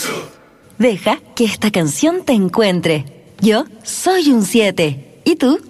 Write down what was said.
Deja que esta canción te encuentre. Yo soy un 7. ¿Y tú?